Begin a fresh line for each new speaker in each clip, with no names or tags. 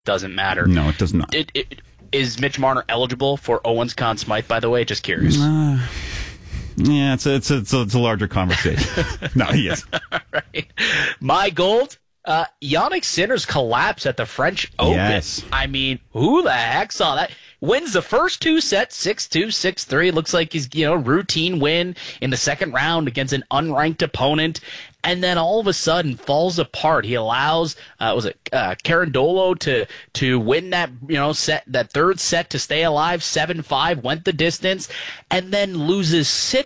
doesn't matter.
No, it does not.
Is Mitch Marner eligible for Owens Conn Smythe, by the way? Just curious.
Yeah, it's a larger conversation. No, he is.
Right. My gold, Jannik Sinner's collapse at the French Open.
Yes.
I mean, who the heck saw that? Wins the first 2 sets, 6-2, 6-3. Looks like he's, routine win in the second round against an unranked opponent. And then all of a sudden falls apart. He allows, Carandolo to win that, set, that third set to stay alive, 7-5, went the distance, and then loses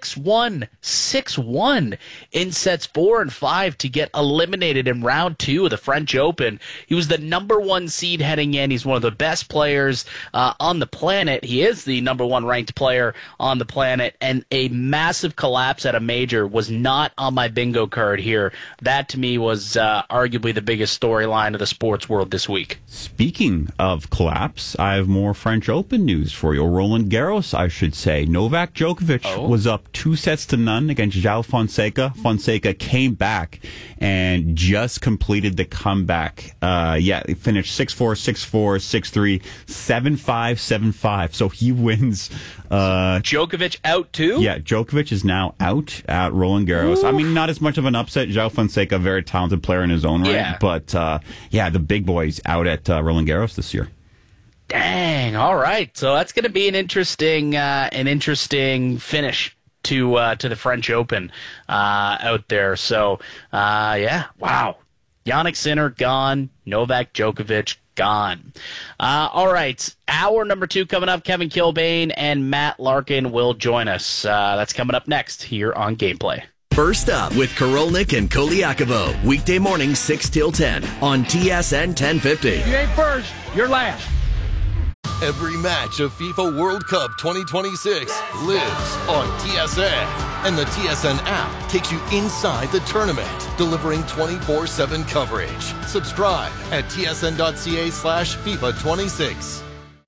6-1 in sets 4 and 5 to get eliminated in round 2 of the French Open. He was the number 1 seed heading in. He's one of the best players on the planet. He is the number 1 ranked player on the planet, and a massive collapse at a major was not on my bingo card here. That to me was arguably the biggest storyline of the sports world this week.
Speaking of collapse, I have more French Open news for you. Roland Garros, I should say. Novak Djokovic was up 2-0 against João Fonseca. Fonseca came back and just completed the comeback. He finished 6-4, 6-4, 6-3, 7-5, 7-5. So he wins.
Djokovic out too?
Yeah, Djokovic is now out at Roland Garros. Ooh. I mean, not as much of an upset. João Fonseca, very talented player in his own right.
Yeah.
But, the big boys out at Roland Garros this year.
Dang, all right. So that's going to be an interesting finish to the French Open out there. So, wow. Jannik Sinner gone. Novak Djokovic gone. All right. Hour number 2 coming up. Kevin Kilbane and Matt Larkin will join us. That's coming up next here on Gameplay.
First up with Korolnik and Koliakovo. Weekday morning 6 till 10 on TSN 1050.
If you ain't first, you're last.
Every match of FIFA World Cup 2026 lives on TSN. And the TSN app takes you inside the tournament, delivering 24/7 coverage. Subscribe at tsn.ca/FIFA26.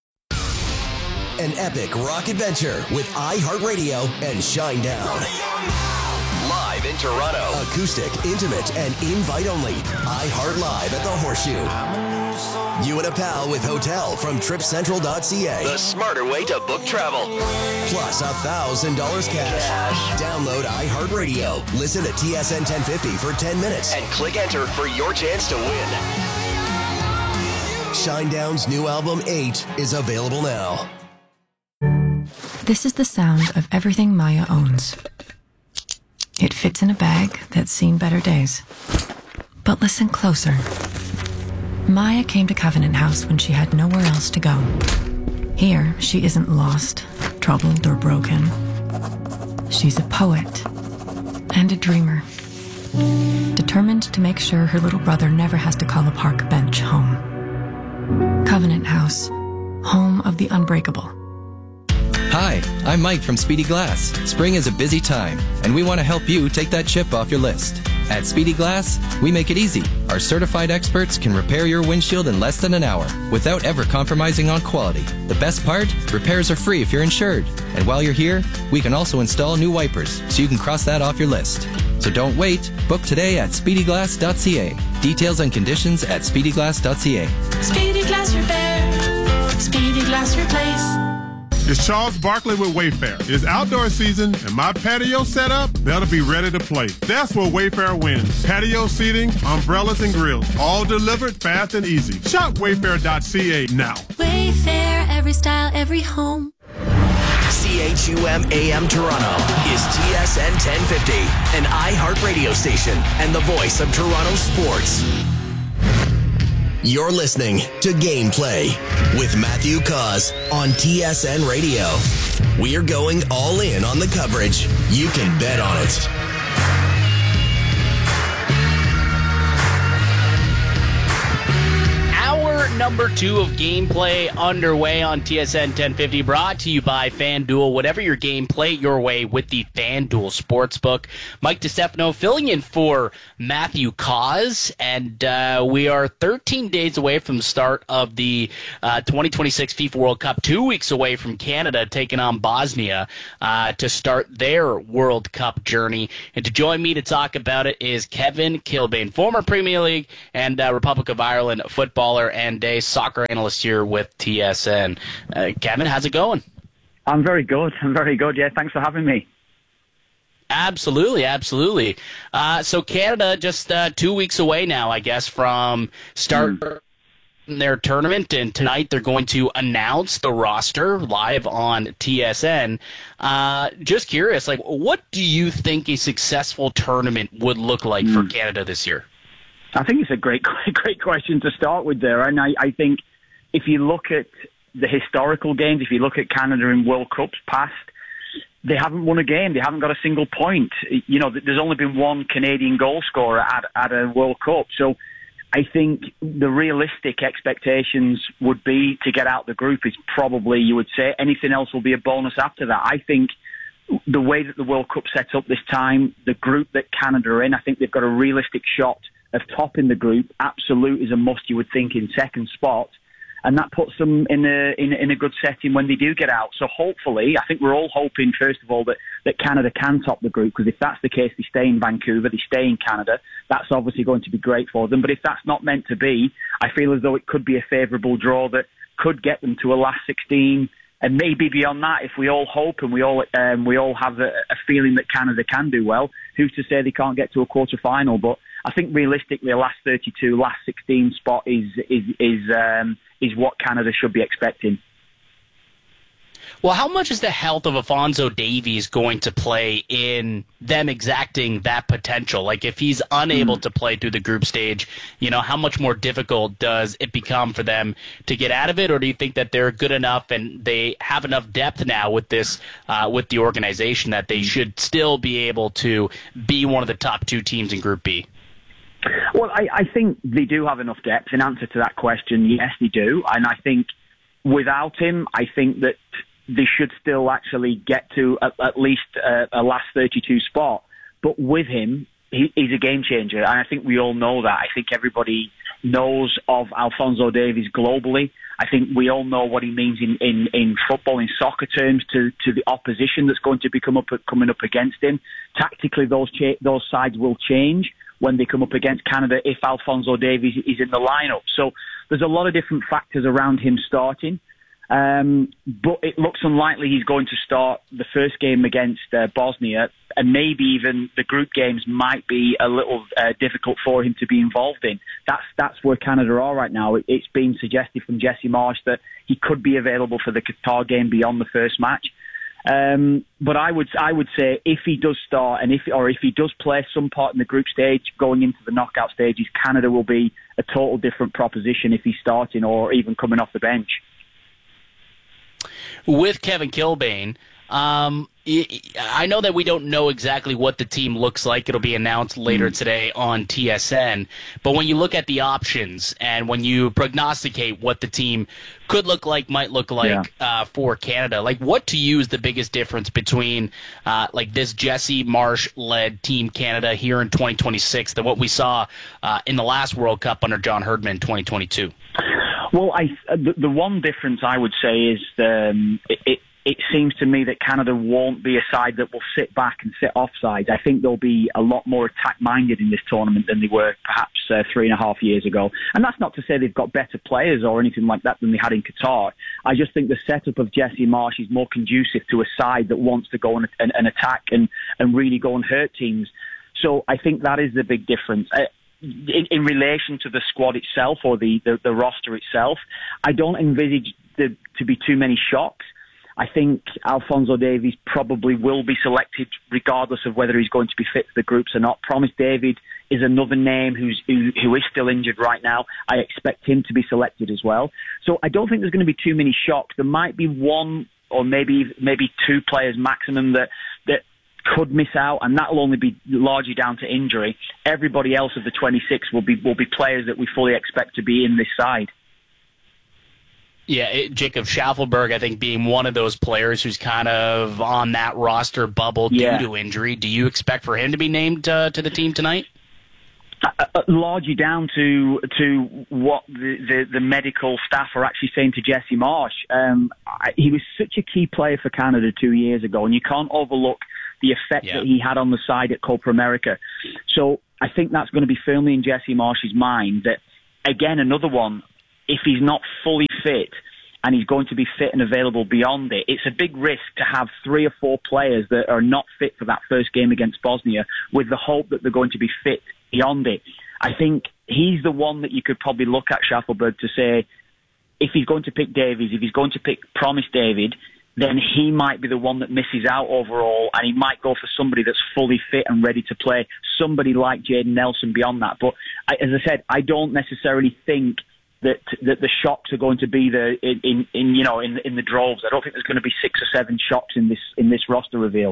An epic rock adventure with iHeartRadio and Shinedown. Live in Toronto. Acoustic, intimate, and invite only. iHeart Live at the Horseshoe. You and a pal with hotel from tripcentral.ca. The smarter way to book travel. Plus $1,000 cash. Download iHeartRadio. Listen to TSN 1050 for 10 minutes. And click enter for your chance to win. Shinedown's new album 8 is available now.
This is the sound of everything Maya owns. It fits in a bag that's seen better days. But listen closer. Maya came to Covenant House when she had nowhere else to go. Here, she isn't lost, troubled, or broken. She's a poet and a dreamer, determined to make sure her little brother never has to call a park bench home. Covenant House, home of the unbreakable.
Hi, I'm Mike from Speedy Glass. Spring is a busy time, and we want to help you take that chip off your list. At Speedy Glass, we make it easy. Our certified experts can repair your windshield in less than an hour without ever compromising on quality. The best part? Repairs are free if you're insured. And while you're here, we can also install new wipers so you can cross that off your list. So don't wait. Book today at speedyglass.ca. Details and conditions at speedyglass.ca.
Speedy Glass Repair. Speedy Glass Replace.
It's Charles Barkley with Wayfair. It's outdoor season, and my patio set up, they'll be ready to play. That's where Wayfair wins. Patio seating, umbrellas, and grills, all delivered fast and easy. Shop wayfair.ca now.
Wayfair, every style, every home.
CHUM AM Toronto is TSN 1050, an iHeart radio station and the voice of Toronto sports. You're listening to Gameplay with Matthew Cause on TSN Radio. We are going all in on the coverage. You can bet on it.
Number 2 of Gameplay underway on TSN 1050, brought to you by FanDuel. Whatever your game, play it your way with the FanDuel Sportsbook. Mike DeStefano filling in for Matthew Cause, and we are 13 days away from the start of the 2026 FIFA World Cup, 2 weeks away from Canada taking on Bosnia to start their World Cup journey. And to join me to talk about it is Kevin Kilbane, former Premier League and Republic of Ireland footballer and Day, soccer analyst here with TSN. Kevin, how's it going?
I'm very good. Yeah, thanks for having me.
Absolutely. So Canada just 2 weeks away now, I guess, from start their tournament, and tonight they're going to announce the roster live on TSN. Just curious, like, what do you think a successful tournament would look like for Canada this year?
I think it's a great question to start with there, and I think if you look at the historical games, if you look at Canada in World Cups past, they haven't won a game. They haven't got a single point. You know, there's only been one Canadian goal scorer at a World Cup. So I think the realistic expectations would be to get out the group is probably, you would say, anything else will be a bonus after that. I think the way that the World Cup sets up this time, the group that Canada are in, I think they've got a realistic shot of topping the group. Absolute is a must, you would think, in second spot. And that puts them in a good setting when they do get out. So hopefully, I think we're all hoping, first of all, that Canada can top the group, because if that's the case, they stay in Vancouver, they stay in Canada. That's obviously going to be great for them. But if that's not meant to be, I feel as though it could be a favourable draw that could get them to a last 16, and maybe beyond that, if we all hope and we all have a feeling that Canada can do well. Who's to say they can't get to a quarter-final? But I think realistically, a last 32, last 16 spot is what Canada should be expecting.
Well, how much is the health of Alphonso Davies going to play in them exacting that potential? Like, if he's unable to play through the group stage, you know, how much more difficult does it become for them to get out of it? Or do you think that they're good enough and they have enough depth now with this, with the organization, that they should still be able to be one of the top two teams in Group B?
Well, I think they do have enough depth. In answer to that question, yes, they do. And I think without him, I think that they should still actually get to at least a last 32 spot. But with him, he's a game changer. And I think we all know that. I think everybody knows of Alphonso Davies globally. I think we all know what he means in football, in soccer terms, to the opposition that's going to be coming up against him. Tactically, those sides will change when they come up against Canada if Alphonso Davies is in the lineup. So there's a lot of different factors around him starting. But it looks unlikely he's going to start the first game against Bosnia, and maybe even the group games might be a little difficult for him to be involved in. That's where Canada are right now. It's been suggested from Jesse Marsch that he could be available for the Qatar game beyond the first match. But I would say if he does start and if he does play some part in the group stage going into the knockout stages, Canada will be a total different proposition if he's starting or even coming off the bench.
With Kevin Kilbane, I know that we don't know exactly what the team looks like. It'll be announced later today on TSN. But when you look at the options and when you prognosticate what the team could look like, might look like for Canada, like, what to you is the biggest difference between like this Jesse Marsch-led Team Canada here in 2026 than what we saw in the last World Cup under John Herdman in 2022?
Well, the one difference I would say is it seems to me that Canada won't be a side that will sit back and sit offside. I think they'll be a lot more attack-minded in this tournament than they were perhaps 3.5 years ago. And that's not to say they've got better players or anything like that than they had in Qatar. I just think the setup of Jesse Marsch is more conducive to a side that wants to go and attack and really go and hurt teams. So I think that is the big difference. In relation to the squad itself or the roster itself, I don't envisage there to be too many shocks. I think Alphonso Davies probably will be selected regardless of whether he's going to be fit for the groups or not. Promise David is another name who is still injured right now. I expect him to be selected as well. So I don't think there's going to be too many shocks. There might be one or maybe two players maximum that could miss out, and that'll only be largely down to injury. Everybody else of the 26 will be players that we fully expect to be in this side.
Yeah, Jacob Schaffelberg, I think, being one of those players who's kind of on that roster bubble due to injury. Do you expect for him to be named to the team tonight?
Largely down to what the medical staff are actually saying to Jesse Marsch. He was such a key player for Canada 2 years ago, and you can't overlook the effect that he had on the side at Copa America. So I think that's going to be firmly in Jesse Marsch's mind that, again, another one, if he's not fully fit and he's going to be fit and available beyond it, it's a big risk to have 3 or 4 players that are not fit for that first game against Bosnia with the hope that they're going to be fit beyond it. I think he's the one that you could probably look at, Schaffelberg, to say, if he's going to pick Davies, if he's going to pick Promise David, then he might be the one that misses out overall, and he might go for somebody that's fully fit and ready to play, somebody like Jayden Nelson beyond that. But as I said, I don't necessarily think that the shocks are going to be there in the droves. I don't think there's going to be 6 or 7 shocks in this roster reveal.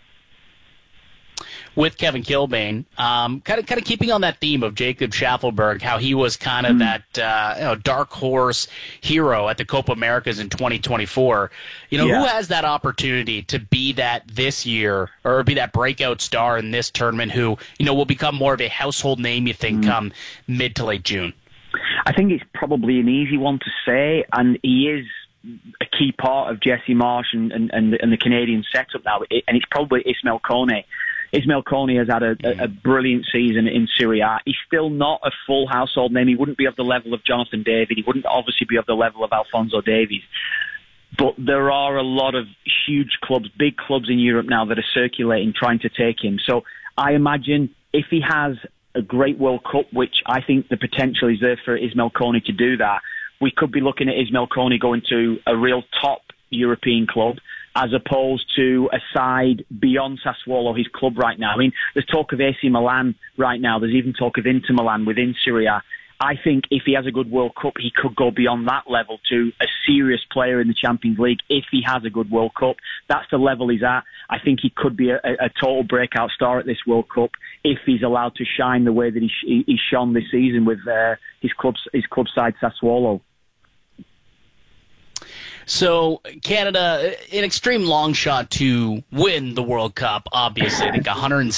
With Kevin Kilbane, kind of keeping on that theme of Jacob Schaffelberg, how he was kind of that dark horse hero at the Copa Americas in 2024. Who has that opportunity to be that this year, or be that breakout star in this tournament? Who will become more of a household name? You think come mid to late June?
I think it's probably an easy one to say, and he is a key part of Jesse Marsch and the Canadian setup now, and it's probably Ismail Kone. Ismail Kone has had a brilliant season in Serie A. He's still not a full household name. He wouldn't be of the level of Jonathan David. He wouldn't obviously be of the level of Alphonso Davies. But there are a lot of huge clubs, big clubs in Europe now that are circulating, trying to take him. So I imagine if he has a great World Cup, which I think the potential is there for Ismail Kone to do that, we could be looking at Ismail Kone going to a real top European club, as opposed to a side beyond Sassuolo, his club right now. I mean, there's talk of AC Milan right now. There's even talk of Inter Milan within Serie A. I think if he has a good World Cup, he could go beyond that level to a serious player in the Champions League if he has a good World Cup. That's the level he's at. I think he could be a total breakout star at this World Cup if he's allowed to shine the way that he's shone this season with his club side Sassuolo.
So Canada, an extreme long shot to win the World Cup, obviously. I think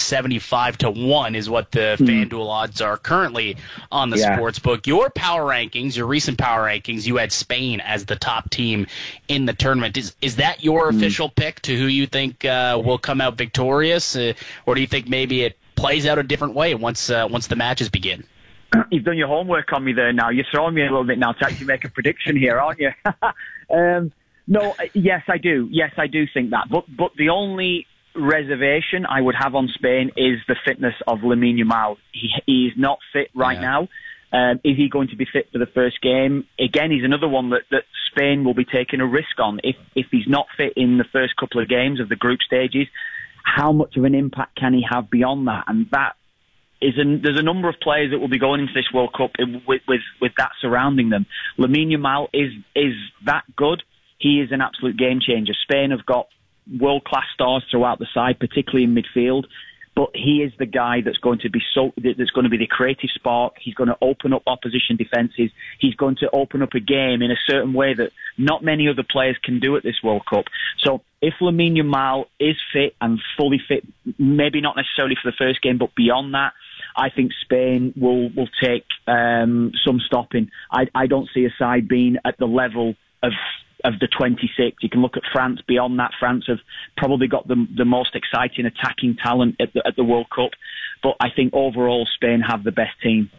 175-1 is what the FanDuel odds are currently on the sportsbook. Your power rankings, your recent power rankings, you had Spain as the top team in the tournament. Is that your official pick to who you think will come out victorious? Or do you think maybe it plays out a different way once the matches begin?
You've done your homework on me there now. You're throwing me a little bit now to actually make a prediction here, aren't you? No, yes, I do. Yes, I do think that. But the only reservation I would have on Spain is the fitness of Lamine Yamal. He is not fit right now. Is he going to be fit for the first game? Again, he's another one that Spain will be taking a risk on. If he's not fit in the first couple of games of the group stages, how much of an impact can he have beyond that? And that there's a number of players that will be going into this World Cup with that surrounding them. Lamine Yamal is that good. He is an absolute game changer. Spain have got world-class stars throughout the side, particularly in midfield. But he is the guy that's going to be the creative spark. He's going to open up opposition defences. He's going to open up a game in a certain way that not many other players can do at this World Cup. So if Lamine Yamal is fit and fully fit, maybe not necessarily for the first game, but beyond that, I think Spain will take some stopping. I don't see a side being at the level of the 26. You can look at France. Beyond that, France have probably got the most exciting attacking talent at the World Cup. But I think overall Spain have the best team.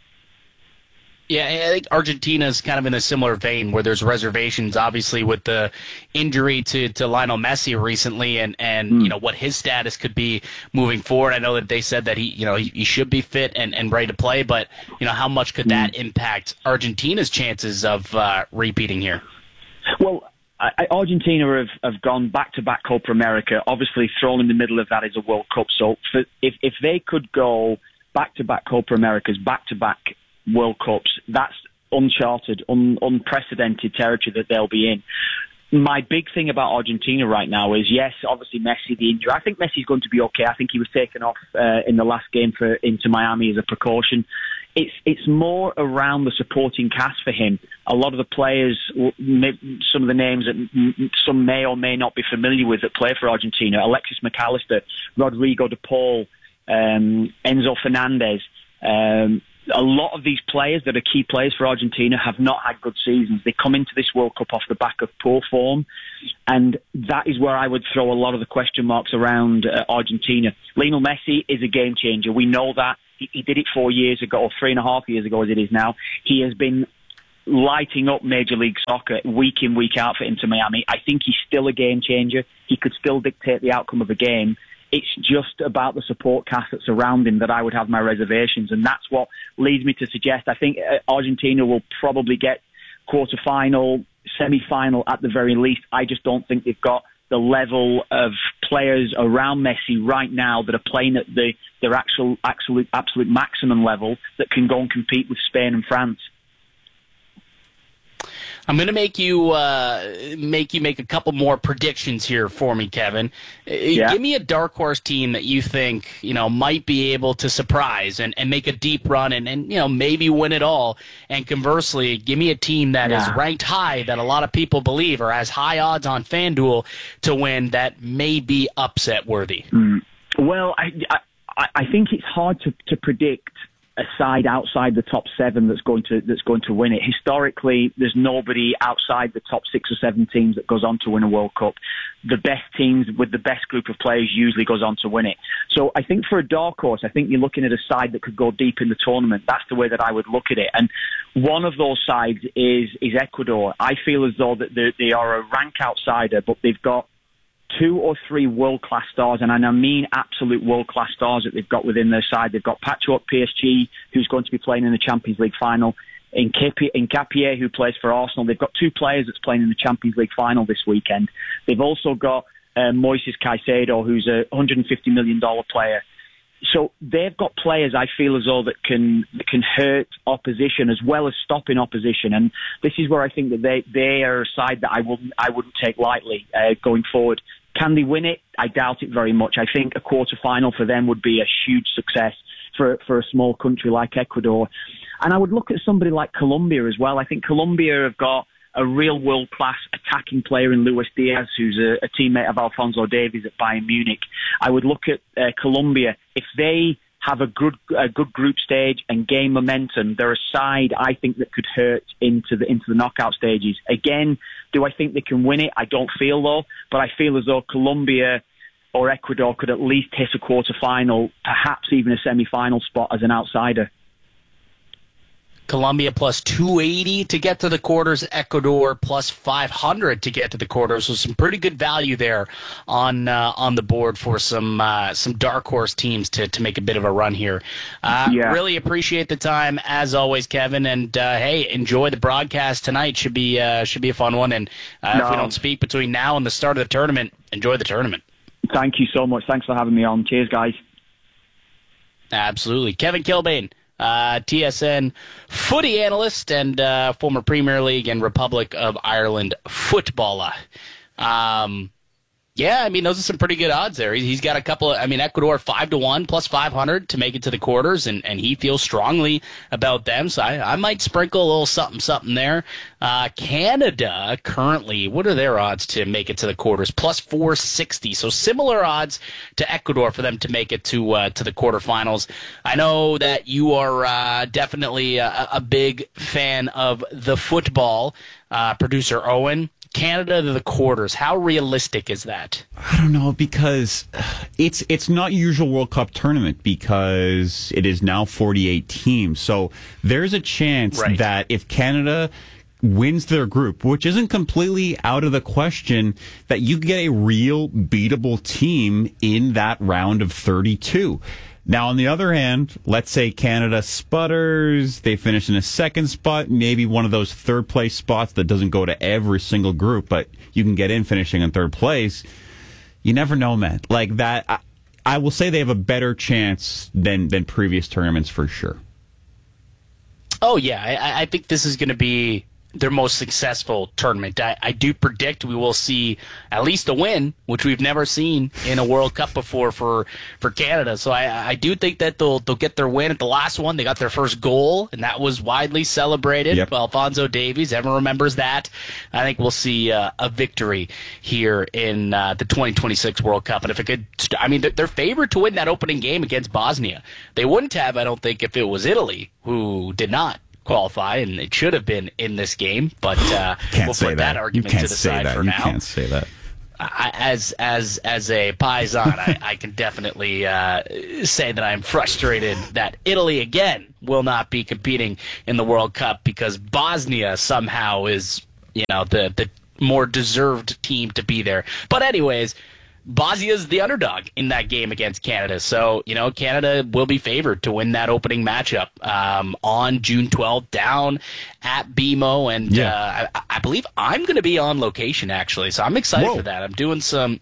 Yeah, I think Argentina's kind of in a similar vein where there's reservations, obviously, with the injury to Lionel Messi recently and what his status could be moving forward. I know that they said that he should be fit and ready to play, but how much could that impact Argentina's chances of repeating here?
Well, Argentina have gone back-to-back Copa America. Obviously, thrown in the middle of that is a World Cup. So if they could go back-to-back Copa Americas, back-to-back World Cups, that's uncharted, unprecedented territory that they'll be in. My big thing about Argentina right now is, yes, obviously Messi, the injury. I think Messi's going to be okay. I think he was taken off in the last game for Inter Miami as a precaution. It's more around the supporting cast for him. A lot of the players, some of the names that some may or may not be familiar with that play for Argentina: Alexis McAllister, Rodrigo de Paul, Enzo Fernandez. A lot of these players that are key players for Argentina have not had good seasons. They come into this World Cup off the back of poor form, and that is where I would throw a lot of the question marks around Argentina. Lionel Messi is a game changer. We know that. He did it 4 years ago, or 3.5 years ago as it is now. He has been lighting up Major League Soccer week in, week out for Inter Miami. I think he's still a game changer. He could still dictate the outcome of a game. It's just about the support cast that's around him that I would have my reservations, and that's what leads me to suggest I think Argentina will probably get quarterfinal, semi-final at the very least. I just don't think they've got the level of players around Messi right now that are playing at their absolute maximum level that can go and compete with Spain and France.
I'm going to make you make a couple more predictions here for me, Kevin.
Yeah.
Give me a dark horse team that you think might be able to surprise and make a deep run and maybe win it all. And conversely, give me a team that is ranked high that a lot of people believe or has high odds on FanDuel to win that may be upset worthy.
Well, I think it's hard to predict a side outside the top 7 that's going to win it. Historically, there's nobody outside the top 6 or 7 teams that goes on to win a World Cup. The best teams with the best group of players usually goes on to win it. So I think for a dark horse, I think you're looking at a side that could go deep in the tournament. That's the way that I would look at it. And one of those sides is Ecuador. I feel as though that they are a rank outsider, but they've got 2 or 3 world-class stars, and I mean absolute world-class stars that they've got within their side. They've got Pacho at PSG, who's going to be playing in the Champions League final, Nketiah, who plays for Arsenal. They've got 2 players that's playing in the Champions League final this weekend. They've also got Moises Caicedo, who's a $150 million player. So they've got players, I feel as though, that can hurt opposition as well as stopping opposition. And this is where I think that they are a side that I wouldn't take lightly going forward. Can they win it? I doubt it very much. I think a quarter-final for them would be a huge success for a small country like Ecuador. And I would look at somebody like Colombia as well. I think Colombia have got a real world-class attacking player in Luis Diaz, who's a teammate of Alphonso Davies at Bayern Munich. I would look at Colombia. If they have a good group stage and gain momentum, they're a side I think that could hurt into the knockout stages. Again, do I think they can win it? I don't feel though, but I feel as though Colombia or Ecuador could at least hit a quarter-final, perhaps even a semi-final spot as an outsider.
Colombia plus 280 to get to the quarters, Ecuador plus 500 to get to the quarters. So some pretty good value there on the board for some dark horse teams to make a bit of a run here. Really appreciate the time as always, Kevin. And hey, enjoy the broadcast tonight. Should be a fun one. And if we don't speak between now and the start of the tournament, enjoy the tournament.
Thank you so much. Thanks for having me on. Cheers, guys.
Absolutely, Kevin Kilbane. TSN footy analyst and former Premier League and Republic of Ireland footballer. Yeah, I mean, those are some pretty good odds there. He's got a couple of, Ecuador 5-1 plus 500 to make it to the quarters, and he feels strongly about them. So I might sprinkle a little something there. Canada currently, what are their odds to make it to the quarters? Plus 460. So similar odds to Ecuador for them to make it to the quarterfinals. I know that you are definitely a big fan of the football. Producer Owen. Canada to the quarters. How realistic is that?
I don't know, because it's not usual World Cup tournament because it is now 48 teams. So there's a chance that if Canada wins their group, which isn't completely out of the question, that you get a real beatable team in that round of 32. Now, on the other hand, let's say Canada sputters, they finish in a second spot, maybe one of those third-place spots that doesn't go to every single group, but you can get in finishing in third place. You never know, man. Like that, I will say they have a better chance than previous tournaments for sure.
Oh, yeah. I think this is going to be their most successful tournament. I do predict we will see at least a win, which we've never seen in a World Cup before for Canada. So I do think that they'll get their win at the last one. They got their first goal, and that was widely celebrated. Yep. Alphonso Davies, everyone remembers that. I think we'll see a victory here in the 2026 World Cup. And if it could, they're favored to win that opening game against Bosnia. They wouldn't have, I don't think, if it was Italy, who did not qualify, and it should have been in this game, but we'll put that argument to the side for now.
You can't say that.
as a Paisan, I can definitely say that I'm frustrated that Italy again will not be competing in the World Cup because Bosnia somehow is, the more deserved team to be there. But anyways, Bosnia's the underdog in that game against Canada. So, Canada will be favored to win that opening matchup on June 12th down at BMO. And I believe I'm going to be on location, actually. So I'm excited for that. I'm doing some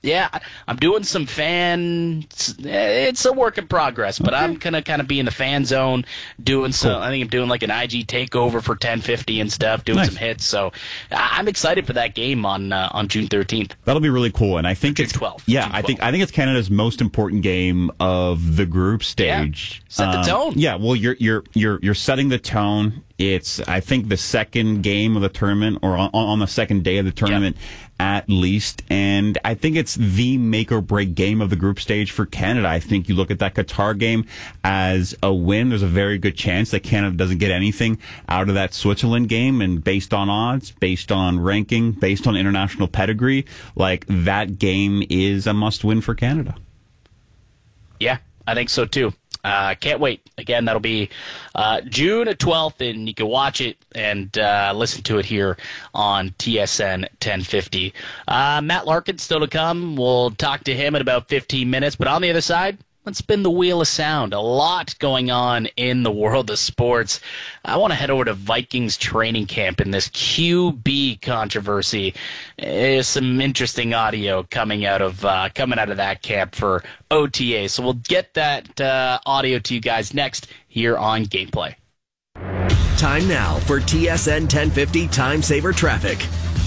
fan. It's a work in progress, but I'm going to kind of be in the fan zone doing some. I think I'm doing like an IG takeover for 1050 and stuff, doing some hits. So I'm excited for that game on June 13th.
That'll be really cool. And I think
June 12th.
Yeah, I think it's Canada's most important game of the group stage.
Yeah. Set the tone.
Yeah, well, you're setting the tone. It's, I think, the second game of the tournament, or on the second day of the tournament, at least. And I think it's the make or break game of the group stage for Canada. I think you look at that Qatar game as a win. There's a very good chance that Canada doesn't get anything out of that Switzerland game. And based on odds, based on ranking, based on international pedigree, like, that game is a must win for Canada.
Yeah, I think so too. Can't wait. Again, that'll be June 12th, and you can watch it and listen to it here on TSN 1050. Matt Larkin still to come. We'll talk to him in about 15 minutes. But on the other side, let's spin the wheel of sound. A lot going on in the world of sports. I want to head over to Vikings training camp in this QB controversy. There's some interesting audio coming out of that camp for OTA. So we'll get that audio to you guys next here on Gameplay.
Time now for TSN 1050 Time Saver Traffic.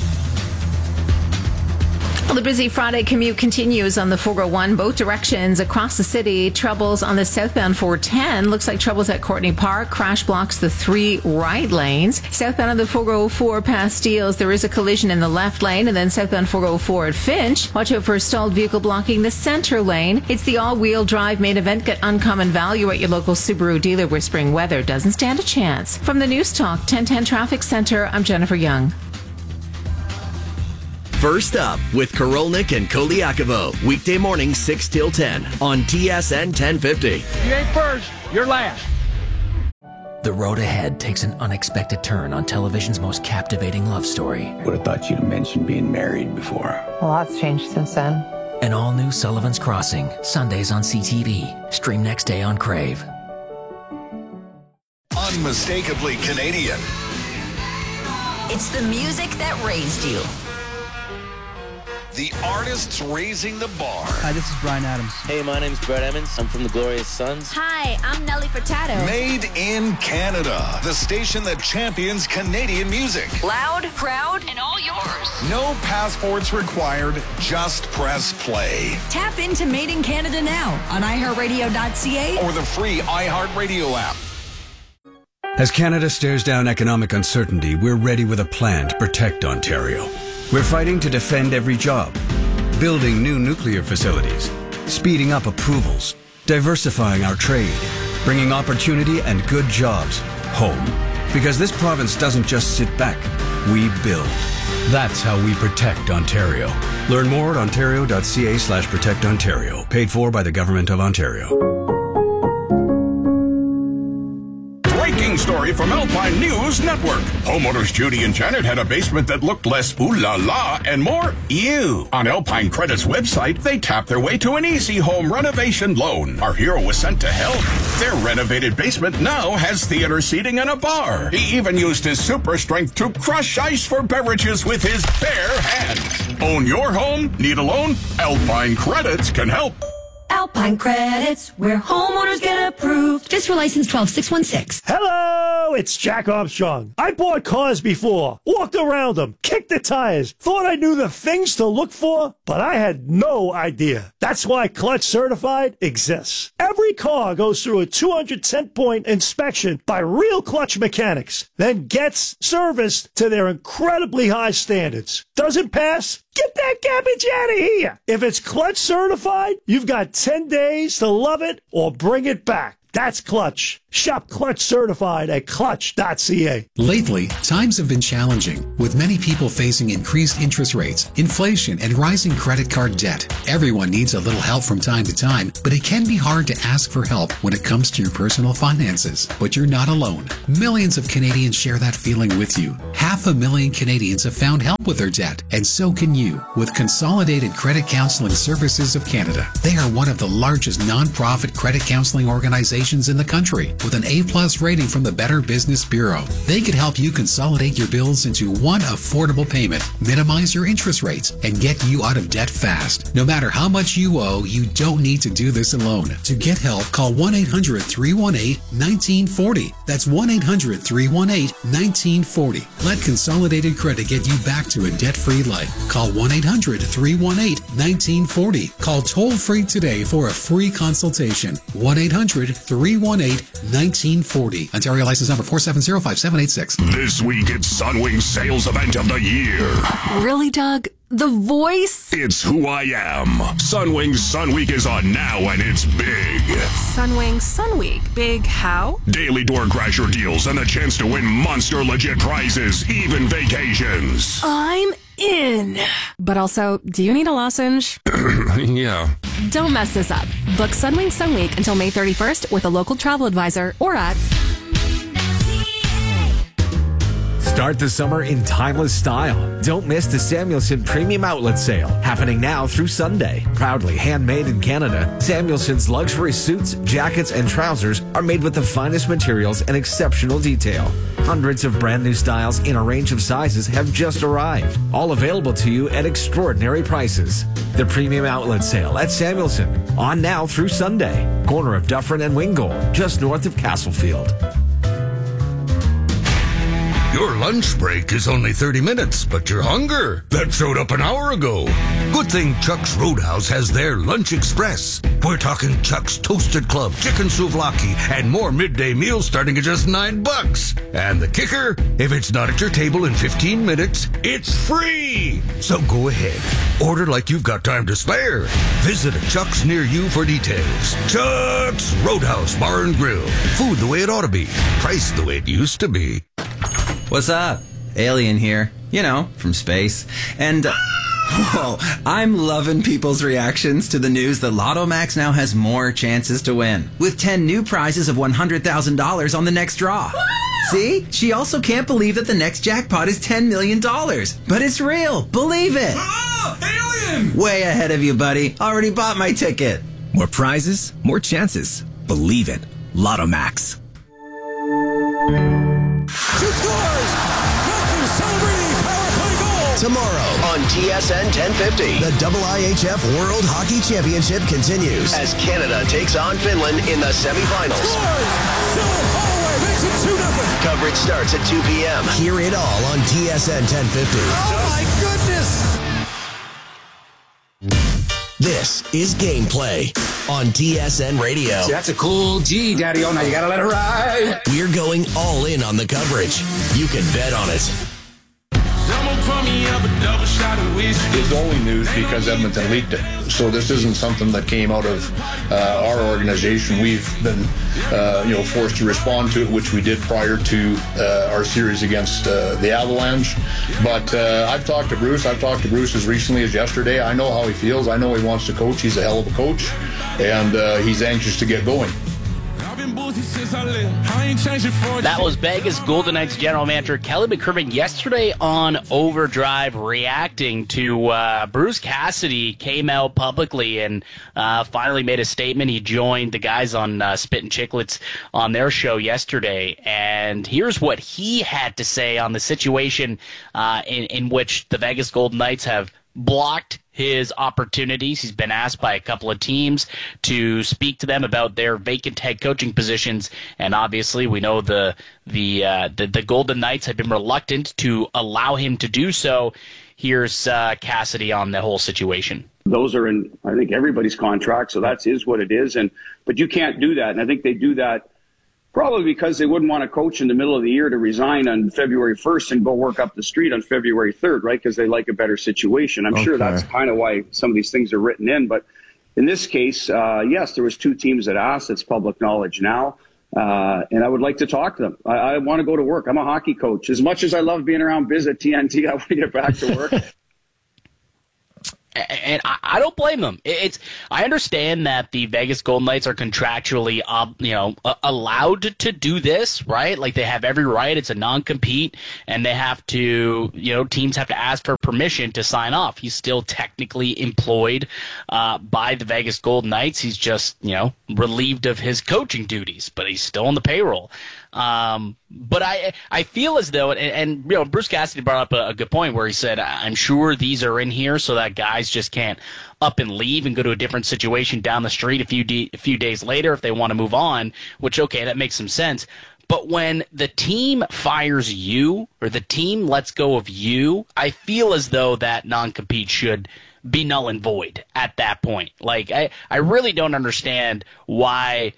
Well, the busy Friday commute continues on the 401 both directions across the city. Troubles on the southbound 410. Looks like troubles at Courtney Park. Crash blocks the 3 right lanes. Southbound on the 404 past Steeles, there is a collision in the left lane. And then southbound 404 at Finch. Watch out for a stalled vehicle blocking the center lane. It's the all-wheel drive main event. Get uncommon value at your local Subaru dealer where spring weather doesn't stand a chance. From the News Talk 1010 Traffic Center, I'm Jennifer Young.
First up with Korolnik and Koliakovo. Weekday morning 6 till 10 on TSN 1050.
You ain't first, you're last.
The road ahead takes an unexpected turn on television's most captivating love story.
Would have thought you'd have mentioned being married before.
A lot's changed since then.
An all-new Sullivan's Crossing, Sundays on CTV. Stream next day on Crave.
Unmistakably Canadian.
It's the music that raised you.
The artists raising the bar.
Hi, this is Bryan Adams.
Hey, my name's Brett Emmons. I'm from the Glorious Sons.
Hi, I'm Nelly Furtado.
Made in Canada. The station that champions Canadian music.
Loud, proud, and all yours.
No passports required. Just press play.
Tap into Made in Canada now on iHeartRadio.ca
or the free iHeartRadio app.
As Canada stares down economic uncertainty, we're ready with a plan to protect Ontario. We're fighting to defend every job, building new nuclear facilities, speeding up approvals, diversifying our trade, bringing opportunity and good jobs home. Because this province doesn't just sit back, we build. That's how we protect Ontario. Learn more at ontario.ca/protectontario. Paid for by the Government of Ontario.
Breaking story from Alpine News Network. Homeowners Judy and Janet had a basement that looked less ooh la la and more ew. On Alpine Credit's website, they tapped their way to an easy home renovation loan. Our hero was sent to help. Their renovated basement now has theater seating and a bar. He even used his super strength to crush ice for beverages with his bare hands. Own your home? Need a loan? Alpine Credits can help.
Alpine Credits, where homeowners get approved. Just for license 12616.
Hello, it's Jack Armstrong. I bought cars before, walked around them, kicked the tires, thought I knew the things to look for, but I had no idea. That's why Clutch Certified exists. Every car goes through a 210-point inspection by real Clutch mechanics, then gets serviced to their incredibly high standards. Doesn't pass? Get that garbage out of here. If it's Clutch Certified, you've got 10 days to love it or bring it back. That's Clutch. Shop Clutch Certified at clutch.ca.
Lately, times have been challenging, with many people facing increased interest rates, inflation, and rising credit card debt. Everyone needs a little help from time to time, but it can be hard to ask for help when it comes to your personal finances. But you're not alone. Millions of Canadians share that feeling with you. 500,000 Canadians have found help with their debt, and so can you with Consolidated Credit Counseling Services of Canada. They are one of the largest non-profit credit counseling organizations in the country, with an A+ rating from the Better Business Bureau. They could help you consolidate your bills into one affordable payment, minimize your interest rates, and get you out of debt fast. No matter how much you owe, you don't need to do this alone. To get help, call 1-800-318-1940. That's 1-800-318-1940. Let Consolidated Credit get you back to a debt-free life. Call 1-800-318-1940. Call toll-free today for a free consultation. 1-800-318-1940. Ontario license number 4705786.
This week it's Sunwing's sales event of the year.
Really, Doug? The voice?
It's who I am. Sunwing's Sun Week is on now and it's big.
Sunwing Sun Week. Big how?
Daily door crasher deals and a chance to win monster legit prizes, even vacations.
I'm in. But also, do you need a lozenge?
Yeah.
Don't mess this up. Book Sunwing Sun Week until May 31st with a local travel advisor or at...
Start the summer in timeless style. Don't miss the Samuelson Premium Outlet Sale, happening now through Sunday. Proudly handmade in Canada, Samuelson's luxury suits, jackets, and trousers are made with the finest materials and exceptional detail. Hundreds of brand new styles in a range of sizes have just arrived, all available to you at extraordinary prices. The Premium Outlet Sale at Samuelson, on now through Sunday. Corner of Dufferin and Wingold, just north of Castlefield.
Your lunch break is only 30 minutes, but your hunger, that showed up an hour ago. Good thing Chuck's Roadhouse has their Lunch Express. We're talking Chuck's Toasted Club, chicken souvlaki, and more midday meals starting at just $9. And the kicker, if it's not at your table in 15 minutes, it's free. So go ahead, order like you've got time to spare. Visit a Chuck's near you for details. Chuck's Roadhouse Bar and Grill. Food the way it ought to be. Price the way it used to be.
What's up? Alien here. You know, from space. And, whoa, I'm loving people's reactions to the news that Lotto Max now has more chances to win, with 10 new prizes of $100,000 on the next draw. See? She also can't believe that the next jackpot is $10 million. But it's real. Believe it. Alien! Way ahead of you, buddy. Already bought my ticket.
More prizes, more chances. Believe it. Lotto Max.
She scores! Matthew Celebrini power play goal! Tomorrow on TSN 1050, the IIHF World Hockey Championship continues as Canada takes on Finland in the semifinals. Scores! Dylan Holloway makes it 2-0. Coverage starts at 2 p.m. Hear it all on TSN 1050. Oh my goodness! This is Gameplay on TSN Radio.
See, that's a cool G, Daddy-O. Now you gotta let it ride.
We're going all in on the coverage. You can bet on it.
It's only news because Edmonton leaked it. So this isn't something that came out of our organization. We've been, forced to respond to it, which we did prior to our series against the Avalanche. But I've talked to Bruce. I've talked to Bruce as recently as yesterday. I know how he feels. I know he wants to coach. He's a hell of a coach, and he's anxious to get going.
That was Vegas Golden Knights general manager Kelly McCrimmon yesterday on Overdrive, reacting to Bruce Cassidy came out publicly and finally made a statement. He joined the guys on Spit and Chicklets on their show yesterday, and here's what he had to say on the situation in which the Vegas Golden Knights have blocked his opportunities. He's been asked by a couple of teams to speak to them about their vacant head coaching positions, and obviously we know the Golden Knights have been reluctant to allow him to do so. Here's Cassidy on the whole situation.
Those are in, I think, everybody's contract, so that is what it is. But you can't do that, and I think they do that probably because they wouldn't want to coach in the middle of the year to resign on February 1st and go work up the street on February 3rd, right? Because they like a better situation. I'm sure that's kind of why some of these things are written in. But in this case, yes, there was 2 teams that asked. It's public knowledge now. And I would like to talk to them. I want to go to work. I'm a hockey coach. As much as I love being around Biz at TNT, I want to get back to work.
And I don't blame them. I understand that the Vegas Golden Knights are contractually, allowed to do this, right? Like, they have every right. It's a non-compete, and they have to, teams have to ask for permission to sign off. He's still technically employed by the Vegas Golden Knights. He's just, relieved of his coaching duties, but he's still on the payroll. But I feel as though, and Bruce Cassidy brought up a good point where he said, I'm sure these are in here so that guys just can't up and leave and go to a different situation down the street a few days later if they want to move on, which, okay, that makes some sense. But when the team fires you or the team lets go of you, I feel as though that non-compete should be null and void at that point. Like, I really don't understand why,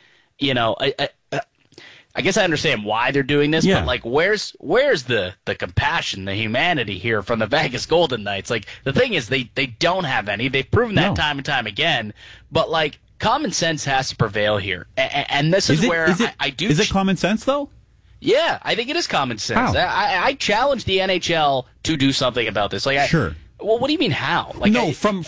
I guess I understand why they're doing this, but like, where's the compassion, the humanity here from the Vegas Golden Knights? Like, the thing is, they don't have any. They've proven that time and time again. But like, common sense has to prevail here, and this is where I do.
Is it common sense though?
Yeah, I think it is common sense. I challenge the NHL to do something about this. Like,
sure.
Well, what do you mean how? Like,
no, from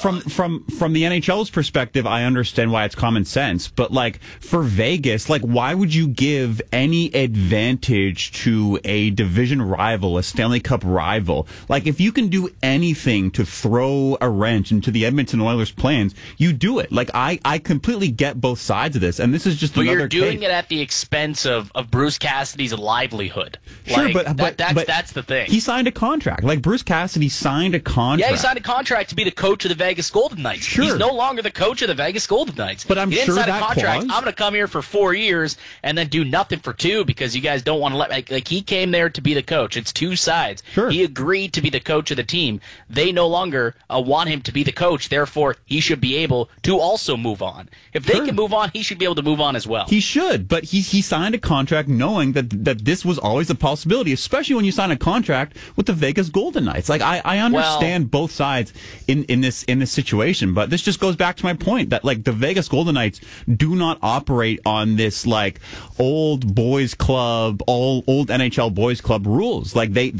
the NHL's perspective, I understand why it's common sense. But like, for Vegas, like, why would you give any advantage to a division rival, a Stanley Cup rival? Like, if you can do anything to throw a wrench into the Edmonton Oilers' plans, you do it. Like, I completely get both sides of this, and this is just another
you're doing
case.
It at the expense of Bruce Cassidy's livelihood.
Sure,
like,
but
that's the thing.
He signed a contract. Like, Bruce Cassidy signed a contract.
Yeah, he signed a contract to be the coach of the Vegas Golden Knights.
Sure.
He's no longer the coach of the Vegas Golden Knights.
But I'm
he didn't
sure
sign a
that
contract.
clause...
I'm going to come here for 4 years and then do nothing for 2 because you guys don't want to let. Like, he came there to be the coach. It's 2 sides.
Sure.
He agreed to be the coach of the team. They no longer want him to be the coach. Therefore, he should be able to also move on. If they can move on, he should be able to move on as well.
He should, but he signed a contract knowing that this was always a possibility, especially when you sign a contract with the Vegas Golden Knights. Like, I understand both sides in this situation, but this just goes back to my point that, like, the Vegas Golden Knights do not operate on this, like, old boys club, old NHL boys club rules. Like, they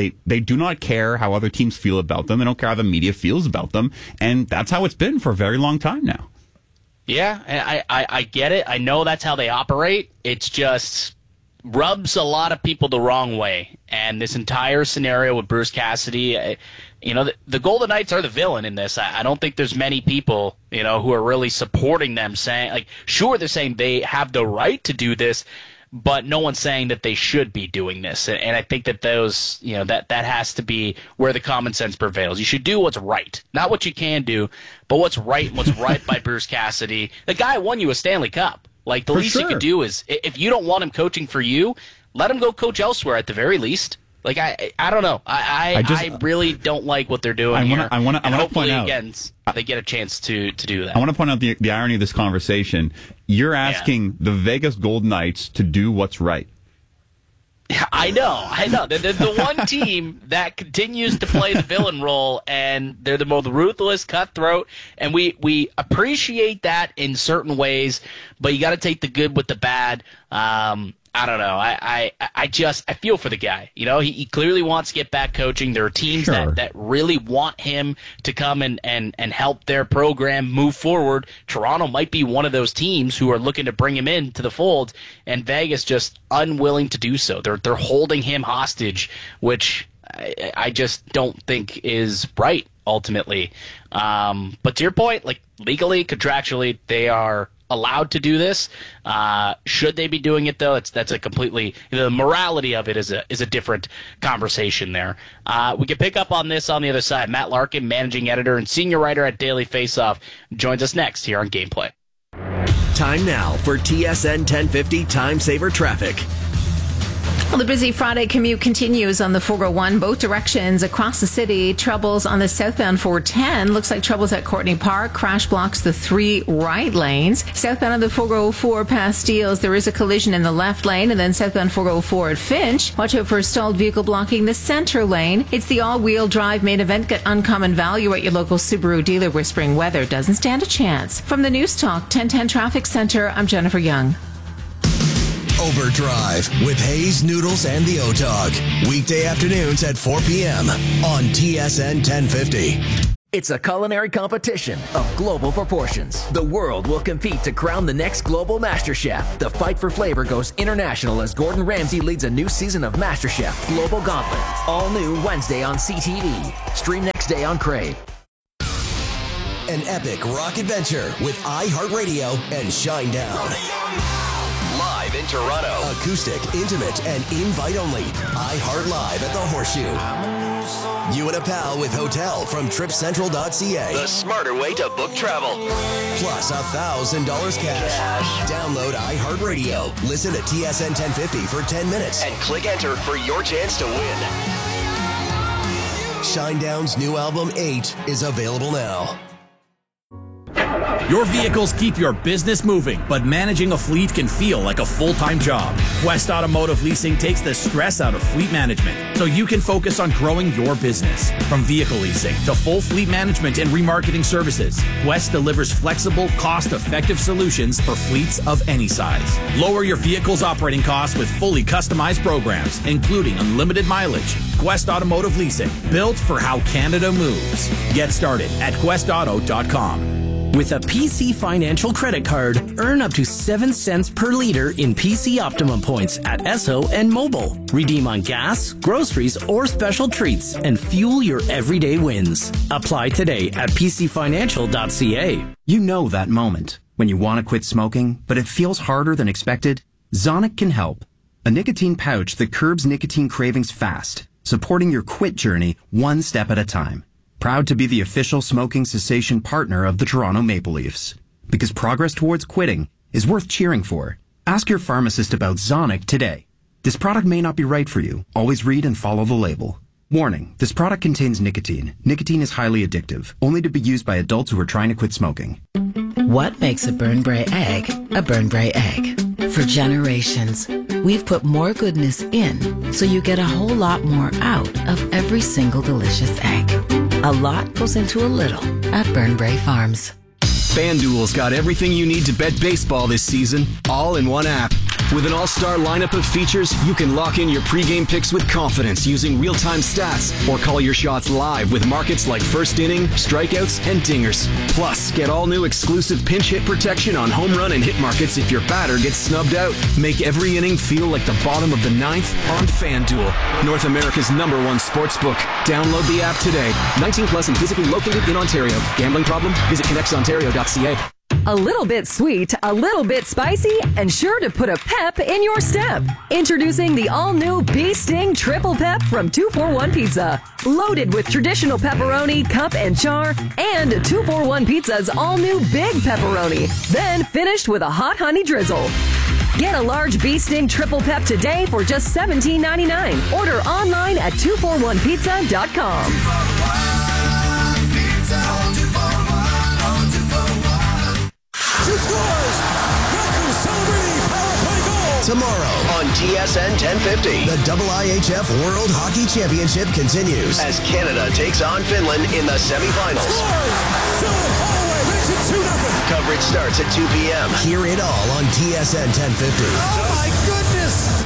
do not care how other teams feel about them. They don't care how the media feels about them, and that's how it's been for a very long time now.
Yeah, I get it. I know that's how they operate. It's just rubs a lot of people the wrong way. And this entire scenario with Bruce Cassidy, the Golden Knights are the villain in this. I don't think there's many people, who are really supporting them, saying, like, sure, they're saying they have the right to do this, but no one's saying that they should be doing this. And I think that those, that has to be where the common sense prevails. You should do what's right. Not what you can do, but what's right and what's right by Bruce Cassidy. The guy won you a Stanley Cup. Like, the least you could do is, if you don't want him coaching for you, let him go coach elsewhere at the very least. Like, I don't know. I really don't like what they're doing here.
I want to point out,
again, they get a chance to do that.
I want to point out the irony of this conversation. You're asking the Vegas Golden Knights to do what's right.
I know. They're the one team that continues to play the villain role, and they're the most ruthless, cutthroat, and we appreciate that in certain ways, but you got to take the good with the bad. I don't know. I feel for the guy. He clearly wants to get back coaching. There are teams that really want him to come and help their program move forward. Toronto might be one of those teams who are looking to bring him into the fold, and Vegas just unwilling to do so. They're holding him hostage, which I just don't think is right ultimately. But to your point, like, legally, contractually, they are allowed to do this. Should they be doing it though? That's a completely, the morality of it is a different conversation there. We can pick up on this on the other side. Matt Larkin, managing editor and senior writer at Daily Faceoff, joins us next here on Gameplay.
Time now for TSN 1050 Time Saver Traffic.
Well, the busy Friday commute continues on the 401 both directions across the city. Troubles on the southbound 410. Looks like troubles at Courtney Park. Crash blocks the 3 right lanes. Southbound on the 404 past Steeles, there is a collision in the left lane. And then southbound 404 at Finch. Watch out for a stalled vehicle blocking the center lane. It's the all-wheel drive main event. Get uncommon value at your local Subaru dealer where spring weather doesn't stand a chance. From the News Talk 1010 Traffic Center, I'm Jennifer Young.
Overdrive with Hayes, Noodles, and the O-Dog. Weekday afternoons at 4 p.m. on TSN 1050.
It's a culinary competition of global proportions. The world will compete to crown the next global master chef. The fight for flavor goes international as Gordon Ramsay leads a new season of MasterChef Global Gauntlet. All new Wednesday on CTV. Stream next day on Crave.
An epic rock adventure with iHeartRadio and Shinedown. Live in Toronto. Acoustic, intimate, and invite-only. iHeart Live at the Horseshoe. You and a pal with hotel from tripcentral.ca. The smarter way to book travel. Plus $1,000 cash. Download iHeartRadio. Listen to TSN 1050 for 10 minutes. And click enter for your chance to win. Shinedown's new album, 8, is available now.
Your vehicles keep your business moving, but managing a fleet can feel like a full-time job. Quest Automotive Leasing takes the stress out of fleet management, so you can focus on growing your business. From vehicle leasing to full fleet management and remarketing services, Quest delivers flexible, cost-effective solutions for fleets of any size. Lower your vehicle's operating costs with fully customized programs, including unlimited mileage. Quest Automotive Leasing, built for how Canada moves. Get started at questauto.com.
With a PC Financial credit card, earn up to 7 cents per liter in PC Optimum points at Esso and Mobile. Redeem on gas, groceries, or special treats and fuel your everyday wins. Apply today at pcfinancial.ca.
You know that moment when you want to quit smoking, but it feels harder than expected? Zonic can help. A nicotine pouch that curbs nicotine cravings fast, supporting your quit journey one step at a time. Proud to be the official smoking cessation partner of the Toronto Maple Leafs. Because progress towards quitting is worth cheering for. Ask your pharmacist about Zonic today. This product may not be right for you. Always read and follow the label. Warning, this product contains nicotine. Nicotine is highly addictive, only to be used by adults who are trying to quit smoking.
What makes a Burn Bray egg a Burn Bray egg? For generations, we've put more goodness in, so you get a whole lot more out of every single delicious egg. A lot goes into a little at Burn Bray Farms.
FanDuel's got everything you need to bet baseball this season, all in one app. With an all-star lineup of features, you can lock in your pregame picks with confidence using real-time stats or call your shots live with markets like first inning, strikeouts, and dingers. Plus, get all new exclusive pinch hit protection on home run and hit markets if your batter gets snubbed out. Make every inning feel like the bottom of the ninth on FanDuel, North America's #1 sportsbook. Download the app today. 19 plus and physically located in Ontario. Gambling problem? Visit connectsontario.ca.
A little bit sweet, a little bit spicy, and sure to put a pep in your step. Introducing the all-new Bee Sting Triple Pep from 241 Pizza. Loaded with traditional pepperoni, cup, and char, and 241 Pizza's all-new Big Pepperoni. Then finished with a hot honey drizzle. Get a large Bee Sting Triple Pep today for just $17.99. Order online at 241pizza.com.
Tomorrow on TSN 1050, the IIHF World Hockey Championship continues as Canada takes on Finland in the semifinals. Coverage starts at 2 p.m. Hear it all on TSN 1050.
Oh my goodness!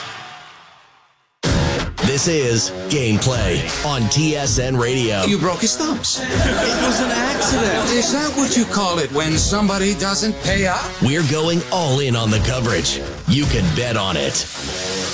This is Gameplay on TSN Radio.
You broke his thumbs. It was an accident. Is that what you call it when somebody doesn't pay up?
We're going all in on the coverage. You can bet on it.